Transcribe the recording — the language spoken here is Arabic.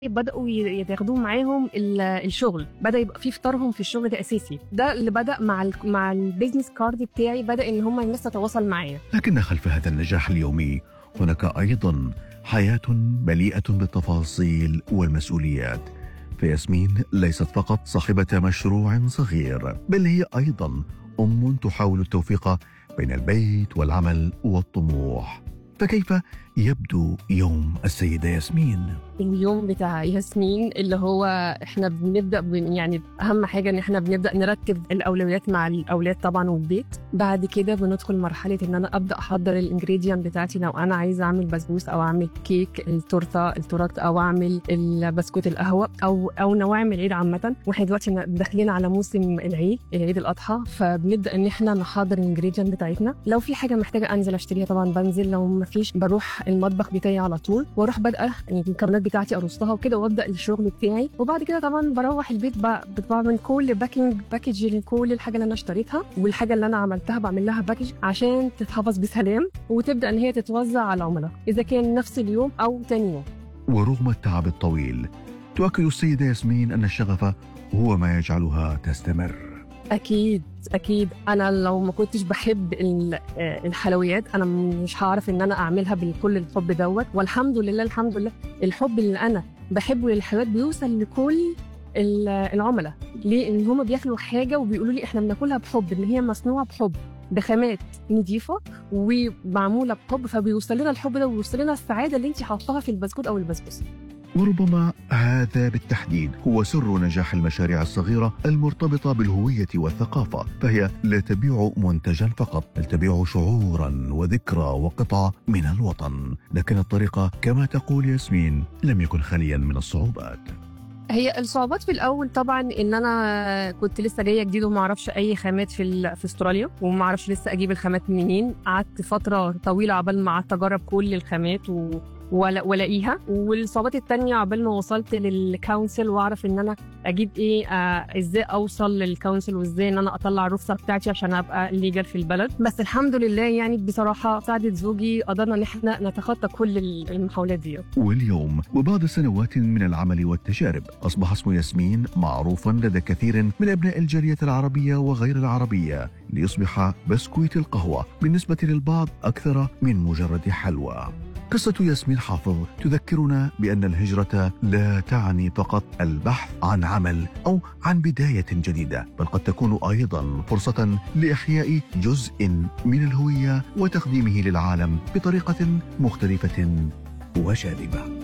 بدأوا ياخدوه معاهم الشغل، بدأ يبقى في فطارهم في الشغل ده أساسي. ده اللي بدأ مع البيزنس كارد بتاعي، بدأ إن هم الناس تتواصل معايا. لكن خلف هذا النجاح اليومي هناك أيضا حياة مليئة بالتفاصيل والمسؤوليات. فياسمين ليست فقط صاحبة مشروع صغير، بل هي أيضا أم تحاول التوفيق بين البيت والعمل والطموح. فكيف يبدو يوم السيدة ياسمين؟ اليوم بتاع ياسمين اللي هو احنا بنبدأ يعني أهم حاجة إن احنا بنبدأ نرتب الأولويات مع الأولاد طبعا والبيت. بعد كده بندخل مرحلة إن أنا أبدأ أحضر الانجريدينت بتاعتي. لو أنا عايزة أعمل بسبوس أو أعمل كيك التورت أو أعمل البسكوت القهوة أو نواعم العيد عامة. واحنا دلوقتي داخلين على موسم العيد الأضحى، فبنبدأ إن احنا نحضر الانجريدينت بتاعتنا. لو في حاجة محتاجة أنزل أشتريها طبعا بنزل، لو مفيش بروح المطبخ بتاعي على طول واروح بادئه يعني المكونات بتاعتي ارصها وكده وابدا الشغل بتاعي. وبعد كده طبعا بروح البيت بعمل كل باكج لكل الحاجه اللي انا اشتريتها، والحاجه اللي انا عملتها بعمل لها باكج عشان تتحفظ بسلام وتبدا ان هي تتوزع على العملاء اذا كان نفس اليوم او تاني يوم. ورغم التعب الطويل تؤكد السيدة ياسمين أن الشغف هو ما يجعلها تستمر. أكيد أنا لو ما كنتش بحب الحلويات أنا مش هعرف إن أنا أعملها بكل الحب دوت. والحمد لله الحب اللي أنا بحبه للحلويات بيوصل لكل العملاء. ليه؟ إن هم بياكلوا حاجة وبيقولوا لي إحنا بناكلها بحب، إن هي مصنوعة بحب بخامات نظيفة ومعمولة بحب، فبيوصل لنا الحب ده وبيوصل لنا السعادة اللي أنت حاطاها في البسكوت أو البسبوسة. وربما هذا بالتحديد هو سر نجاح المشاريع الصغيرة المرتبطة بالهوية والثقافة. فهي لا تبيع منتجا فقط، بل تبيع شعورا وذكرى وقطعة من الوطن. لكن الطريقة كما تقول ياسمين لم يكن خاليا من الصعوبات. هي الصعوبات في الاول طبعا ان انا كنت لسه جايه جديد وما اعرفش اي خامات في استراليا، وما اعرفش لسه اجيب الخامات منين. قعدت فتره طويله عبال ما قعدت اجرب كل الخامات ولاقيها. والصعوبات التانية عبال ما وصلت للكونسل واعرف ان انا اجيب ايه، ازاي اوصل للكونسل وازاي ان انا اطلع الرخصه بتاعتي عشان ابقى ليجل في البلد. بس الحمد لله يعني بصراحه ساعدت زوجي قدرنا ان احنا نتخطى كل المحاولات دي. واليوم وبعد سنوات من العمل والتجارب اصبح اسم ياسمين معروفا لدى كثير من ابناء الجاليه العربيه وغير العربيه، ليصبح بسكويت القهوه بالنسبه للبعض اكثر من مجرد حلوى. قصة ياسمين حافظ تذكرنا بأن الهجرة لا تعني فقط البحث عن عمل أو عن بداية جديدة، بل قد تكون أيضا فرصة لإحياء جزء من الهوية وتقديمه للعالم بطريقة مختلفة وجاذبة.